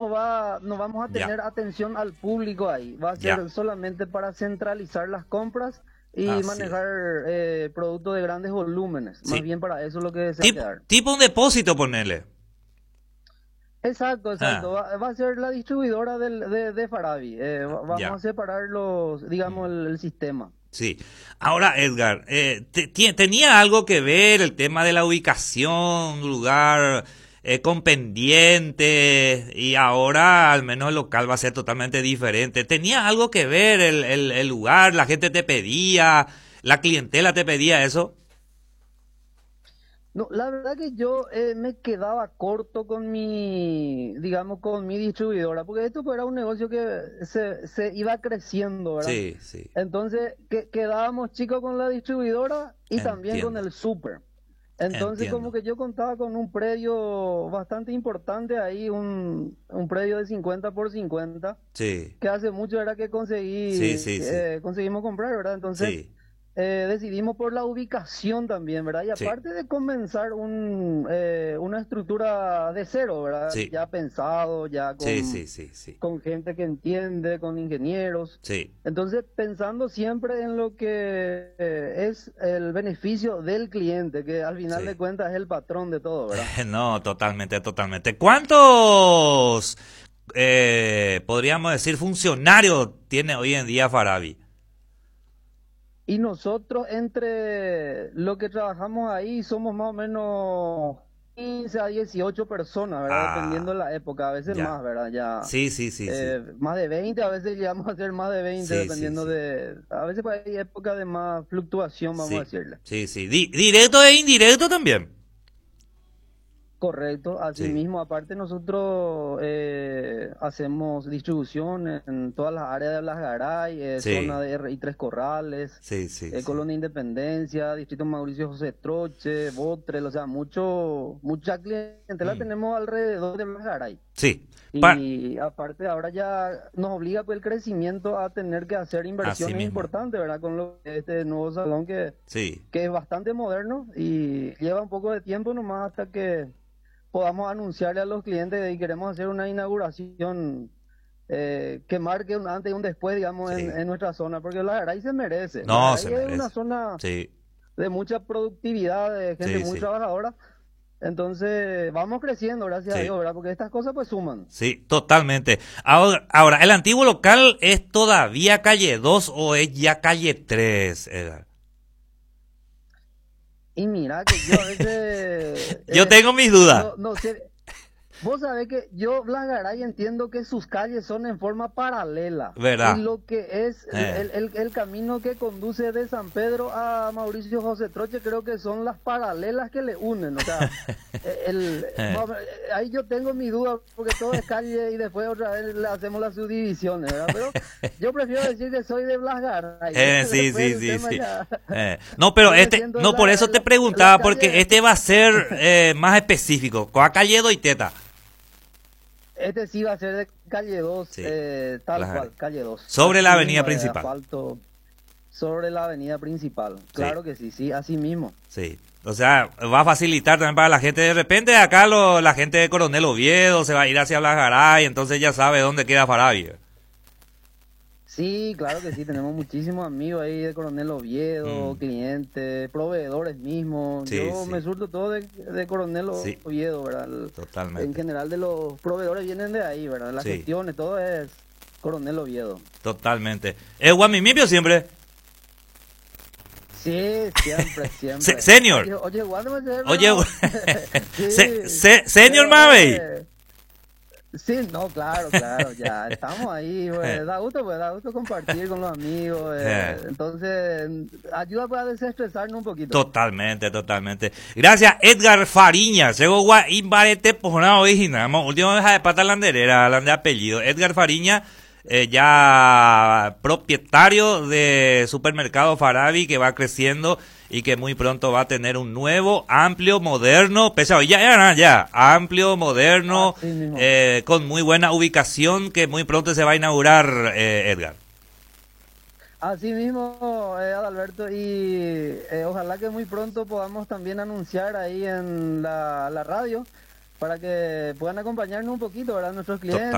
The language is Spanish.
no vamos a Ya, tener atención al público ahí. Va a ya. ser solamente para centralizar las compras y Así es. manejar productos de grandes volúmenes. Más Sí. bien para eso es lo que se va a quedar. Tipo un depósito, ponerle. Exacto, exacto. Ah, Va a ser la distribuidora de Farabi. Vamos a ya. separar digamos, el sistema. Sí. Ahora, Edgar, ¿tenía algo que ver el tema de la ubicación, lugar con pendientes y ahora al menos el local va a ser totalmente diferente? ¿Tenía algo que ver el lugar? ¿La gente te pedía? ¿La clientela te pedía eso? No, la verdad que yo me quedaba corto con digamos, con mi distribuidora, porque esto pues, era un negocio que se iba creciendo, ¿verdad? Sí, sí, Entonces, quedábamos chicos con la distribuidora y también con entiendo, el súper. Entonces, como entiendo. que yo contaba con un predio bastante importante ahí, un predio de 50 por 50 Sí, que hace mucho era que sí, sí, sí, conseguimos comprar, ¿verdad? Entonces, sí, decidimos por la ubicación también, ¿verdad? Y sí, aparte de comenzar una estructura de cero, ¿verdad? sí, Ya pensado, ya sí, sí, sí, sí, con gente que entiende, con ingenieros. sí. Entonces, pensando siempre en lo que es el beneficio del cliente, que al final de Sí. cuentas es el patrón de todo, ¿verdad? No, totalmente, totalmente. ¿Cuántos, podríamos decir, funcionarios tiene hoy en día Farabi? Y nosotros entre lo que trabajamos ahí somos más o menos 15 a 18 personas, ¿verdad? Dependiendo Ah, de la época, a veces ya. más, ¿verdad? Ya Sí, sí, sí, sí. más de 20, a veces llegamos a ser más de 20, Sí, sí, dependiendo sí. a veces pues, hay época de más fluctuación, vamos a Sí, decirle. sí, sí. Directo e indirecto también. Correcto, Sí, asimismo, aparte nosotros hacemos distribución en todas las áreas de Las Garay, zona sí, de RI Tres Corrales, sí, sí, sí. Colonia Independencia, Distrito Mauricio José Troche, Botrel, o sea, mucha clientela Mm, tenemos alrededor de Las Garay. sí. Y aparte ahora ya nos obliga pues el crecimiento a tener que hacer Así inversiones mismo. importantes, ¿verdad? Este nuevo salón Sí. que es bastante moderno y lleva un poco de tiempo nomás hasta que podamos anunciarle a los clientes y queremos hacer una inauguración que marque un antes y un después, digamos, Sí. en nuestra zona, porque la Garay se merece. La No, se Garay es una merece. zona Sí, de mucha productividad, de gente sí, muy sí. trabajadora. Entonces, vamos creciendo, gracias a Sí. Dios, ¿verdad? Porque estas cosas pues suman. Sí, totalmente. Ahora, ¿el antiguo local es todavía calle 2 o es ya calle 3, Edgar? Y mira que yo a veces, Yo tengo mis dudas, no sé, vos sabés que yo Garay entiendo que sus calles son en forma paralela y ¿verdad? lo que es Eh, el camino que conduce de San Pedro a Mauricio José Troche creo que son las paralelas que le unen, o sea, eh, ahí yo tengo mi duda porque todo es calle y después otra vez le hacemos las subdivisiones, ¿verdad? Pero yo prefiero decir que soy de Garay, sí, después sí, el sí, tema sí. ya, No, pero yo me siento no, por eso te la preguntaba, porque calle. este va a ser más específico. Coa calle 2 y teta. Este sí va a ser de calle 2 Sí, tal claro. cual, calle 2 Sobre la así avenida mismo, principal. asfalto sobre la avenida principal. Sí, Claro que sí, sí, así mismo. sí. O sea, va a facilitar también para la gente. De repente acá la gente de Coronel Oviedo se va a ir hacia Garay, entonces ya sabe dónde queda Farabia. Sí, claro que sí, tenemos muchísimos amigos ahí de Coronel Oviedo, Mm, clientes, proveedores mismos. sí, Yo me sí, surto todo de Coronel sí, Oviedo, ¿verdad? En totalmente. general de los proveedores vienen de ahí, ¿verdad? Las Sí, gestiones, todo es Coronel Oviedo. totalmente. ¿Es Guamimipio siempre? Sí, siempre, siempre. Senior. Oye, ¿cuándo me se Oye, bravo? Sí, Senior Mavey. sí, no, claro, claro, ya estamos ahí, pues, da gusto compartir con los amigos, entonces ayuda para desestresarnos un poquito. Totalmente, totalmente. Gracias, Edgar Fariña. Llegó Imbarete Pojona original. Último vez de pata landerera, hablan de apellido. Edgar Fariña, ya propietario de supermercado Farabi, que va creciendo y que muy pronto va a tener un nuevo, amplio, moderno, pesado, amplio, moderno, Así mismo. con muy buena ubicación, que muy pronto se va a inaugurar, Edgar. Así mismo, Adalberto, y ojalá que muy pronto podamos también anunciar ahí en la radio para que puedan acompañarnos un poquito, ¿verdad? Nuestros clientes.